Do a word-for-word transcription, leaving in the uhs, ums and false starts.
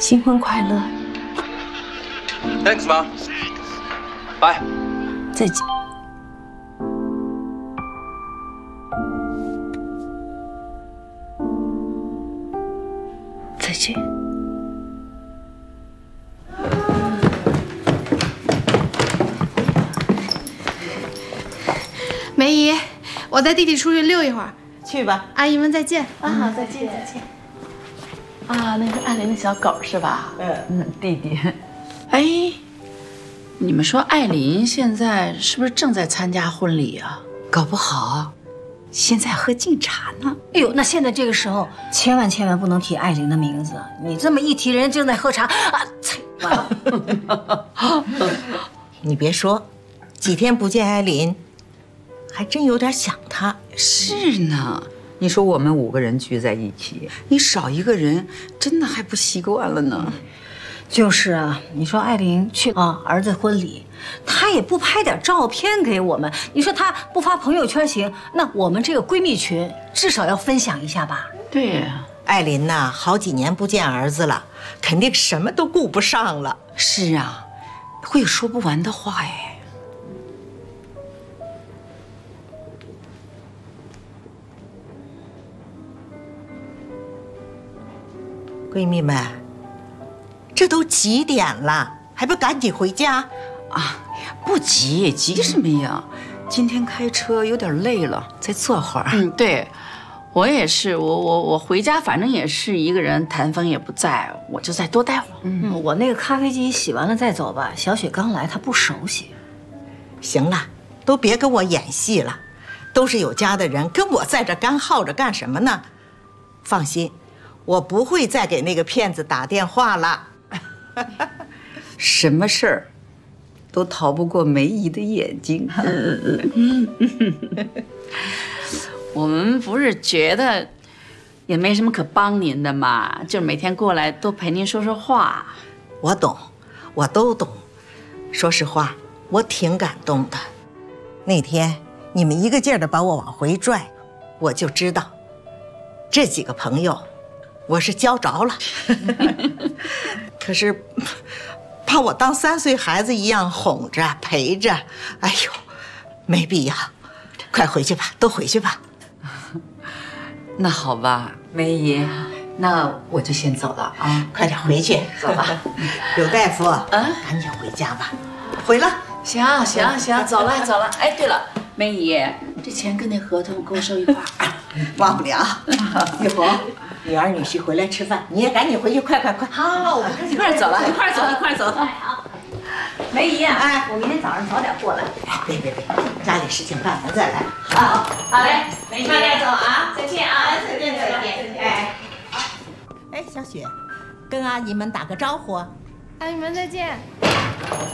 新婚快乐。 Thanks 妈，拜。 再见。再见。 梅姨，我带弟弟出去溜一会儿。 去吧， 阿姨们再见。 啊，好，再见，再见。啊，那是艾琳的小狗是吧？嗯嗯，弟弟。 哎，你们说艾琳现在是不是正在参加婚礼啊？搞不好现在喝敬茶呢。 哎呦，那现在这个时候，千万千万不能提艾琳的名字。你这么一提，人家正在喝茶啊！切，完了。 你别说，几天不见艾琳，还真有点想她。 是呢，你说我们五个人聚在一起，你少一个人，真的还不习惯了呢。 就是啊，你说艾琳去啊儿子婚礼，她也不拍点照片给我们，你说她不发朋友圈行，那我们这个闺蜜群至少要分享一下吧？ 对呀， 艾琳呐，好几年不见儿子了，肯定什么都顾不上了。 是啊，会有说不完的话哎。 闺蜜们，这都几点了，还不赶紧回家？ 啊，不急，急什么呀？今天开车有点累了，再坐会儿。嗯，对，我也是，我我我回家反正也是一个人，谭峰也不在，我就再多待会儿。 嗯，我那个咖啡机洗完了再走吧。小雪刚来，她不熟悉。 行了，都别跟我演戏了，都是有家的人，跟我在这干耗着干什么呢？放心。我不会再给那个骗子打电话了。 什么事儿都逃不过梅姨的眼睛。我们不是觉得也没什么可帮您的嘛，就每天过来多陪您说说话。 我懂，我都懂。说实话，我挺感动的。那天你们一个劲儿的把我往回拽，我就知道这几个朋友我是交着了。可是把我当三岁孩子一样哄着陪着，哎呦，没必要。快回去吧，都回去吧。 那好吧，梅姨，那我就先走了啊。 快点回去， 走吧。 柳大夫， 嗯， 赶紧回家吧。回了。 行行行，走了走了。哎，对了，梅姨，这钱跟那合同给我收一块儿。 忘不了。玉红，女儿女婿回来吃饭，你也赶紧回去，快快快！ 好，我们一块儿走了，一块儿走，一块儿走。 哎好，梅姨啊，哎，我明天早上早点过来。 哎，别别别，家里事情办完再来。 好，好嘞，梅姨慢点走啊，再见啊， 再见再见。哎，哎，小雪，跟阿姨们打个招呼。 阿姨们再见。